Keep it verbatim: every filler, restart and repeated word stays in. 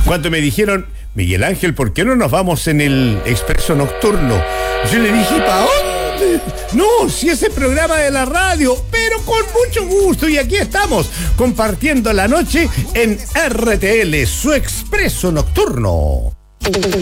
Cuando me dijeron, Miguel Ángel, ¿por qué no nos vamos en el expreso nocturno? Yo le dije, ¿para dónde? No, si ese programa de la radio, pero con mucho gusto. Y aquí estamos, compartiendo la noche en R T L, su expreso nocturno.